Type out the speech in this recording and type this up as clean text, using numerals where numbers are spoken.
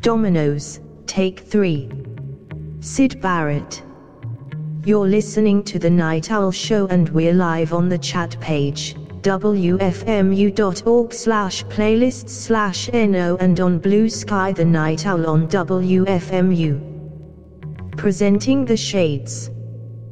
Dominoes, Take 3. Syd Barrett. You're listening to The Night Owl Show and we're live on the chat page, wfmu.org/playlists/no and on Blue Sky The Night Owl on WFMU. Presenting the Shades.